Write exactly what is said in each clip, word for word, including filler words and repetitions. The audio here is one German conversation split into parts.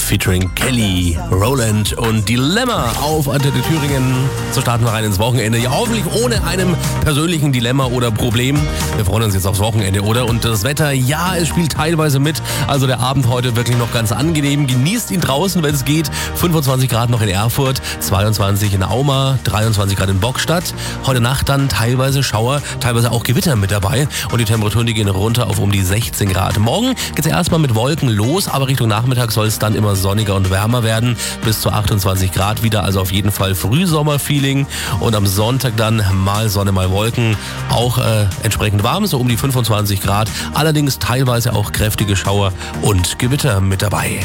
featuring Kelly, Roland und Dilemma auf Antenne Thüringen. So starten wir rein ins Wochenende. Ja, hoffentlich ohne einem persönlichen Dilemma oder Problem. Wir freuen uns jetzt aufs Wochenende, oder? Und das Wetter, ja, es spielt teilweise mit. Also der Abend heute wirklich noch ganz angenehm. Genießt ihn draußen, wenn es geht. fünfundzwanzig Grad noch in Erfurt, zweiundzwanzig in Auma, dreiundzwanzig Grad in Bockstadt. Heute Nacht dann teilweise Schauer, teilweise auch Gewitter mit dabei. Und die Temperaturen, die gehen runter auf um die sechzehn Grad. Morgen geht es erstmal mit Wolken los, aber Richtung Nachmittag soll es dann immer sonniger und wärmer werden. Bis zu achtundzwanzig Grad wieder, also auf jeden Fall Frühsommerfeeling. Und am Sonntag dann mal Sonne, mal Wolken. Auch äh, entsprechend warm, so um die fünfundzwanzig Grad. Allerdings teilweise auch kräftige Schauer und Gewitter mit dabei.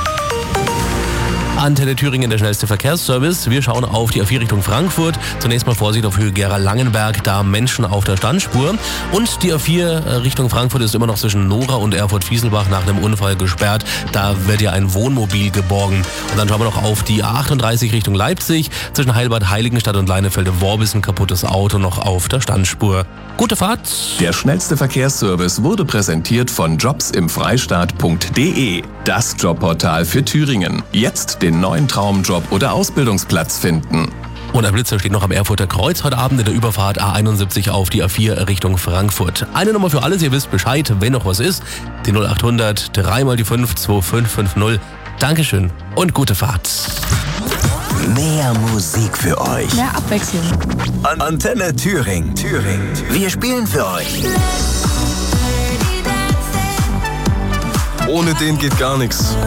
Antenne Thüringen, der schnellste Verkehrsservice. Wir schauen auf die A vier Richtung Frankfurt. Zunächst mal Vorsicht auf Höhe Gera-Langenberg, da Menschen auf der Standspur. Und die A vier Richtung Frankfurt ist immer noch zwischen Nora und Erfurt-Fieselbach nach einem Unfall gesperrt. Da wird ja ein Wohnmobil geborgen. Und dann schauen wir noch auf die A achtunddreißig Richtung Leipzig. Zwischen Heilbad, Heiligenstadt und Leinefelde-Worbis ein kaputtes Auto noch auf der Standspur. Gute Fahrt! Der schnellste Verkehrsservice wurde präsentiert von jobs im freistaat punkt de. Das Jobportal für Thüringen. Jetzt den neuen Traumjob oder Ausbildungsplatz finden. Und ein Blitzer steht noch am Erfurter Kreuz heute Abend in der Überfahrt A einundsiebzig auf die A vier Richtung Frankfurt. Eine Nummer für alles, ihr wisst Bescheid, wenn noch was ist. Die null achthundert, drei mal die fünf, zwei fünf fünf null. Dankeschön und gute Fahrt. Mehr Musik für euch. Mehr Abwechslung. An Antenne Thüringen. Thüringen. Wir spielen für euch. Ohne den geht gar nichts.